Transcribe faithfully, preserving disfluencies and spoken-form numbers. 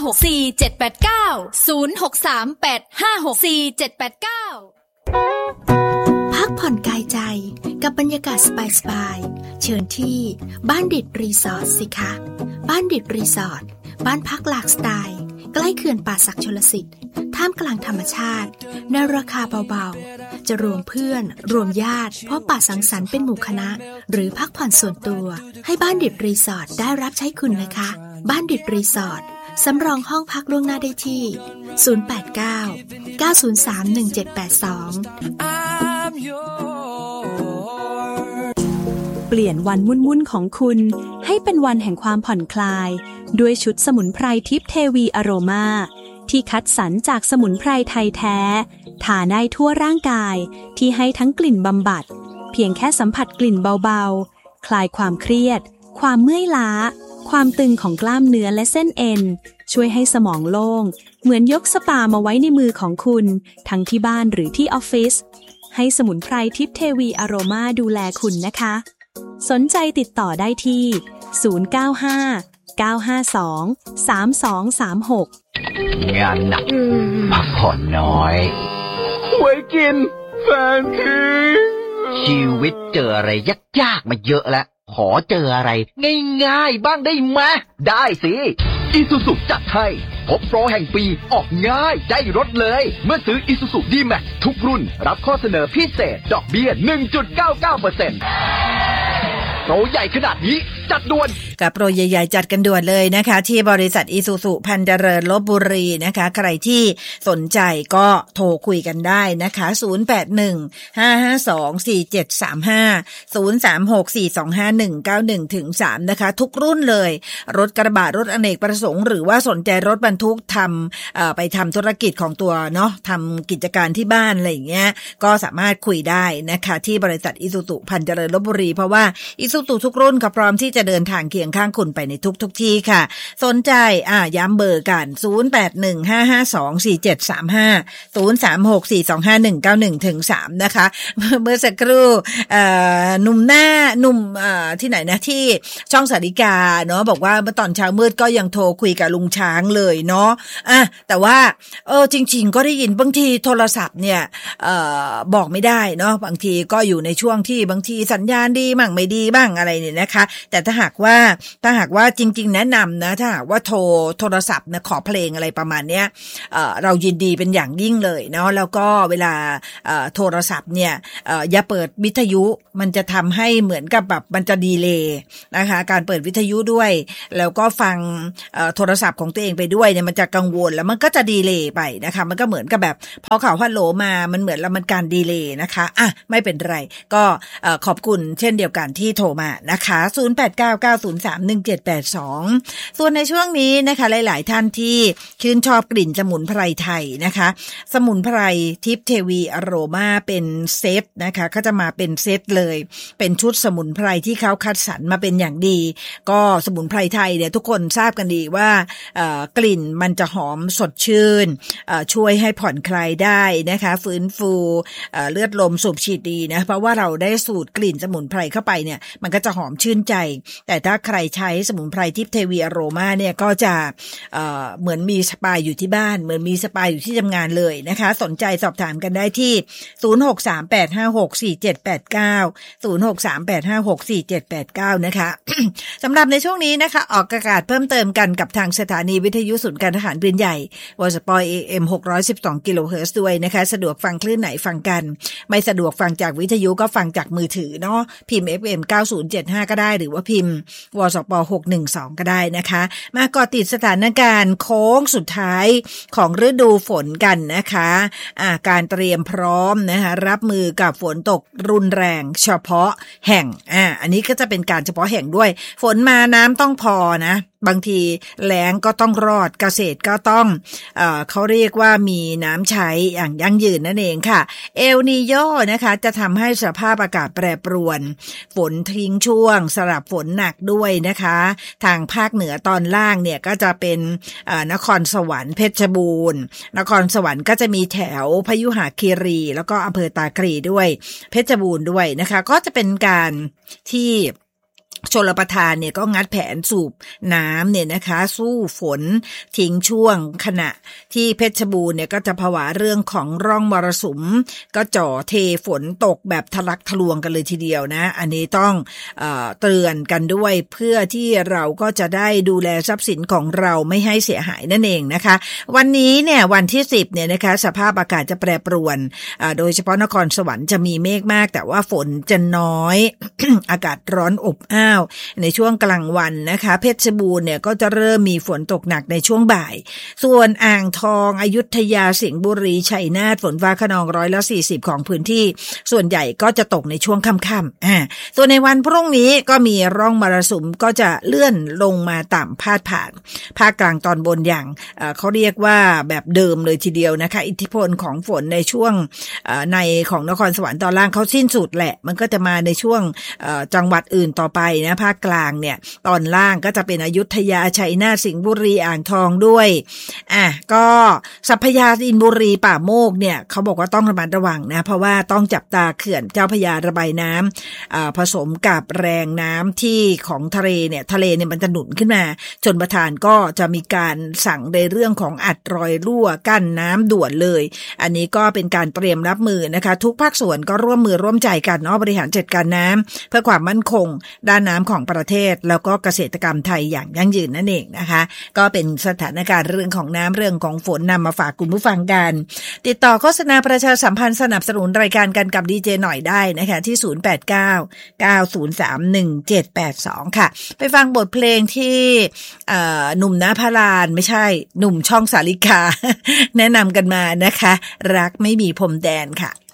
ก สี่ เจ็ด แปด เก้า ศูนย์ หก สาม แปด ห้า หก สี่ เจ็ด แปด เก้าพักผ่อนกายใจกับบรรยากาศสบายๆเชิญที่บ้านดิดรีสอร์ทสิคะบ้านดิดรีสอร์ทบ้านพักหลากสไตล์ใกล้เขื่อนป่าสักชลสิทธิ์ท่ามกลางธรรมชาติในราคาเบาๆจะรวมเพื่อนรวมญาติพบปะสังสรรค์เป็นหมู่คณะหรือพักผ่อนส่วนตัวให้บ้านดิดรีสอร์ทได้รับใช้คุณนะคะบ้านดิดรีสอร์ทสำรองห้องพักล่วงหน้าได้ที่ศูนย์ แปด เก้า เก้า ศูนย์ สาม หนึ่ง เจ็ด แปด สองเปลี่ยนวันวุ่นๆของคุณให้เป็นวันแห่งความผ่อนคลายด้วยชุดสมุนไพรทิพย์เทวีอโรมาที่คัดสรรจากสมุนไพรไทยแท้ทาได้ทั่วร่างกายที่ให้ทั้งกลิ่นบำบัดเพียงแค่สัมผัสกลิ่นเบาๆคลายความเครียดความเมื่อยล้าความตึงของกล้ามเนื้อและเส้นเอ็นช่วยให้สมองโล่งเหมือนยกสปามาไว้ในมือของคุณทั้งที่บ้านหรือที่ออฟฟิศให้สมุนไพรทิพย์เทวีอโรมาดูแลคุณนะคะสนใจติดต่อได้ที่ศูนย์ เก้า ห้า เก้า ห้า สอง สาม สอง สาม หกงานหนักพักผ่อนน้อยไว้กินแฟนทิ้งชีวิตเจออะไรยากๆมาเยอะแล้วขอเจออะไรง่ายๆบ้างได้ไหมได้สิอีซูซูจัดให้พบโปรแห่งปีออกง่ายได้รถเลยเมื่อซื้ออีซูซูดีแม็กซ์ทุกรุ่นรับข้อเสนอพิเศษดอกเบี้ย หนึ่งจุดเก้าเก้าเปอร์เซ็นต์ โปรใหญ่ขนาดนี้จัดด่วนกับโปรใหญ่ๆจัดกันด่วนเลยนะคะที่บริษัทอีซูซูพันเจริญลพบุรีนะคะใครที่สนใจก็โทรคุยกันได้นะคะศูนย์ แปด หนึ่ง ห้า ห้า สอง สี่ เจ็ด สาม ห้า ศูนย์ สาม หก สี่ สอง ห้า หนึ่ง เก้า หนึ่ง ถึง สามนะคะทุกรุ่นเลยรถกระบะรถอเนกประสงค์หรือว่าสนใจรถบรรทุกทำเอ่อไปทำธุรกิจของตัวเนาะทำกิจการที่บ้านอะไรอย่างเงี้ยก็สามารถคุยได้นะคะที่บริษัทอีซูซูพันเจริญลพบุรีเพราะว่าอีซูซูทุกรุ่นก็พร้อมที่จะเดินทางเคียงข้างคุณไปในทุกๆที่ค่ะสนใจอ่าย้ำเบอร์กันศูนย์ แปด หนึ่ง ห้า ห้า สอง สี่ เจ็ด สาม ห้า ศูนย์ สาม หก สี่ สอง ห้า หนึ่ง เก้า หนึ่ง ถึง สามนะคะเมื่อสักครู่เอ่อหนุ่มหน้าหนุ่มเอ่อที่ไหนนะที่ช่องสาริกาเนาะบอกว่าเมื่อตอนเช้ามืดก็ยังโทรคุยกับลุงช้างเลยเนาะอ่ะแต่ว่าเออจริงๆก็ได้ยินบางทีโทรศัพท์เนี่ยเอ่อบอกไม่ได้เนาะบางทีก็อยู่ในช่วงที่บางทีสัญญาณดีบ้างไม่ดีบ้างอะไรเนี่ยนะคะแต่ถ้าหากว่าถ้าหากว่าจริงๆแนะนำนะถ้าหากว่าโทรโทรศัพท์นะขอเพลงอะไรประมาณเนี้ยเอ่อเรายินดีเป็นอย่างยิ่งเลยเนาะแล้วก็เวลาเอ่อโทรศัพท์เนี่ยเอ่ออย่าเปิดวิทยุมันจะทำให้เหมือนกับแบบมันจะดีเลย์นะคะการเปิดวิทยุด้วยแล้วก็ฟังเอ่อโทรศัพท์ของตัวเองไปด้วยเนี่ยมันจะกังวลแล้วมันก็จะดีเลย์ไปนะคะมันก็เหมือนกับแบบพอข่าวฮัลโหลมามันเหมือนแล้วมันการดีเลย์นะคะอ่ะไม่เป็นไรก็เอ่อขอบคุณเช่นเดียวกันที่โทรมานะคะศูนย์ แปด เก้า เก้า ศูนย์ สาม หนึ่ง เจ็ด แปด สองส่วนในช่วงนี้นะคะหลายๆท่านที่ชื่นชอบกลิ่นสมุนไพรไทยนะคะสมุนไพรทิพย์เทวีอโรมาเป็นเซตนะคะก็จะมาเป็นเซตเลยเป็นชุดสมุนไพรที่เขาคัดสรรมาเป็นอย่างดีก็สมุนไพรไทยเนี่ยทุกคนทราบกันดีว่ากลิ่นมันจะหอมสดชื่นช่วยให้ผ่อนคลายได้นะคะฟื้นฟูเลือดลมสูบฉีดดีนะเพราะว่าเราได้สูดกลิ่นสมุนไพรเข้าไปเนี่ยมันก็จะหอมชื่นใจแต่ถ้าใครใช้สมุนไพรทิพย์เทวีอโรมาเนี่ยก็จะ เอ่อ เหมือนมีสปาอยู่ที่บ้านเหมือนมีสปาอยู่ที่ทำงานเลยนะคะสนใจสอบถามกันได้ที่ศูนย์ หก สาม แปด ห้า หก สี่ เจ็ด แปด เก้า ศูนย์ หก สาม แปด ห้า หก สี่ เจ็ด แปด เก้านะคะ สำหรับในช่วงนี้นะคะออกอากาศเพิ่มเติมกันกับทางสถานีวิทยุศูนย์การทหารปืนใหญ่วสป เอ เอ็ม หกร้อยสิบสองกิโลเฮิรตซ์ด้วยนะคะสะดวกฟังคลื่นไหนฟังกันไม่สะดวกฟังจากวิทยุก็ฟังจากมือถือเนาะพิมพ์ เอฟ เอ็ม เก้าศูนย์เจ็ดห้าก็ได้หรือว่าพิมพ์วสปหกหนึ่งสองก็ได้นะคะมาเกาะติดสถานการณ์โค้งสุดท้ายของฤดูฝนกันนะคะอ่าการเตรียมพร้อมนะคะรับมือกับฝนตกรุนแรงเฉพาะแห่งอ่าอันนี้ก็จะเป็นการเฉพาะแห่งด้วยฝนมาน้ำต้องพอนะบางทีแล้งก็ต้องรอดเกษตรก็ต้องเอ่อเขาเรียกว่ามีน้ำใช้อย่างยั่งยืนนั่นเองค่ะเอลนีโญนะคะจะทำให้สภาพอากาศแปรปรวนฝนทิ้งช่วงสลับฝนหนักด้วยนะคะทางภาคเหนือตอนล่างเนี่ยก็จะเป็นเอ่อนครสวรรค์เพชรบูรณ์นครสวรรค์ก็จะมีแถวพยุหคีรีแล้วก็อำเภอตาคลีด้วยเพชรบูรณ์ด้วยนะคะก็จะเป็นการที่ชลประทานเนี่ยก็งัดแผนสูบน้ำเนี่ยนะคะสู้ฝนทิ้งช่วงขณะที่เพชรบูรณ์เนี่ยก็จะผวาเรื่องของร่องมรสุมก็จ่อเทฝนตกแบบทะลักทะลวงกันเลยทีเดียวนะอันนี้ต้องเอ่อเตือนกันด้วยเพื่อที่เราก็จะได้ดูแลทรัพย์สินของเราไม่ให้เสียหายนั่นเองนะคะวันนี้เนี่ยวันที่สิบเนี่ยนะคะสภาพอากาศจะแปรปรวนอ่าโดยเฉพาะนครสวรรค์จะมีเมฆมากแต่ว่าฝนจะน้อย อากาศร้อนอบอ้าวในช่วงกลางวันนะคะเพชรบูรณ์เนี่ยก็จะเริ่มมีฝนตกหนักในช่วงบ่ายส่วนอ่างทองอยุธยาสิงห์บุรีชัยนาทฝนฟ้าคะนองร้อยละสี่สิบของพื้นที่ส่วนใหญ่ก็จะตกในช่วงค่ำๆอ่าส่วนในวันพรุ่งนี้ก็มีร่องมรสุมก็จะเลื่อนลงมาต่ำพาดผ่านภาคกลางตอนบนอย่างเอ่อเขาเรียกว่าแบบเดิมเลยทีเดียวนะคะอิทธิพลของฝนในช่วงเอ่อในของนครสวรรค์ตอนล่างเขาสิ้นสุดแหละมันก็จะมาในช่วงเอ่อจังหวัดอื่นต่อไปนะภาคกลางเนี่ยตอนล่างก็จะเป็นอยุธยาชัยนาทสิงห์บุรีอ่างทองด้วยอ่ะก็สัพพยาอินบุรีป่าโมกเนี่ยเขาบอกว่าต้องระมัดระวังนะเพราะว่าต้องจับตาเขื่อนเจ้าพระยาระบายน้ำอ่าผสมกับแรงน้ำที่ของทะเลเนี่ยทะเลเนี่ยมันจะหนุนขึ้นมาชลประทานก็จะมีการสั่งในเรื่องของอัดรอยรั่วกั้นน้ำด่วนเลยอันนี้ก็เป็นการเตรียมรับมือนะคะทุกภาคส่วนก็ร่วมมือร่วมใจกันเนาะบริหารจัดการน้ำเพื่อความมั่นคงด้านน้ำของประเทศแล้วก็เกษตรกรรมไทยอย่างยั่งยืนนั่นเองนะคะก็เป็นสถานการณ์เรื่องของน้ำเรื่องของฝนนำมาฝากคุณผู้ฟังกันติดต่อโฆษณาประชาสัมพันธ์สนับสนุนรายการกันกับดีเจหน่อยได้นะคะที่ศูนย์ แปด เก้า เก้า ศูนย์ สาม หนึ่ง เจ็ด แปด สองค่ะไปฟังบทเพลงที่หนุ่มณภารานไม่ใช่หนุ่มช่องสาลิกา แนะนำกันมานะคะรักไม่มีพรมแดนค่ะ